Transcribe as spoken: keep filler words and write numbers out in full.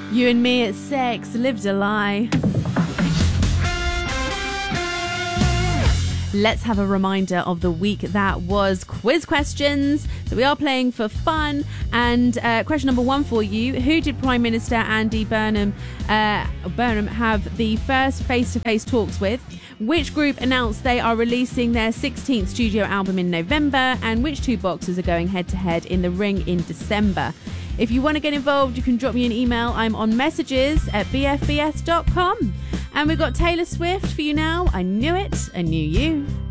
You and me at sex, lived a lie. Let's have a reminder of the week that was quiz questions. So we are playing for fun. And uh, question number one for you. Who did Prime Minister Andy Burnham, uh, Burnham have the first face-to-face talks with? Which group announced they are releasing their sixteenth studio album in November? And which two boxers are going head-to-head in the ring in December? If you want to get involved, you can drop me an email. I'm on messages at b f b s dot com. And we've got Taylor Swift for you now. I knew it. I knew you.